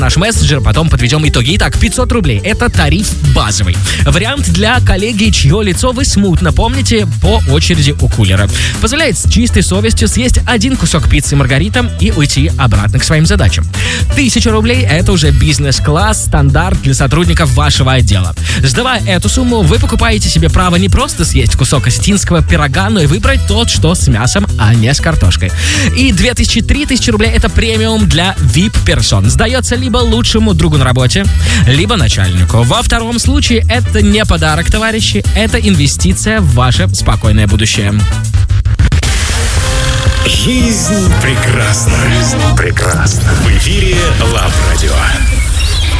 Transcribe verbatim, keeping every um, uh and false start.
наш мессенджер, потом подведем итоги. Итак, пятьсот рублей – это тариф базовый. Вариант для коллеги, чье лицо вы смутно помните по очереди у кулера. Позволяет с чистой совестью съесть один кусок пиццы Маргарита и уйти обратно к своим задачам. Тысяча рублей – это уже бизнес-класс, стандарт для сотрудников вашего отдела. Сдавая эту сумму, вы покупаете себе право не просто съесть кусок осетинского пирога, но и выбрать тот, что с мясом, а не с картошкой. И две тысячи, три тысячи рублей – это премиум для ви ай пи-персон. Сдается либо лучшему другу на работе, либо начальнику. Во втором случае это не подарок, товарищи, это инвестиция в ваше спокойное будущее. Жизнь прекрасна. Жизнь прекрасна. В эфире Лав Радио.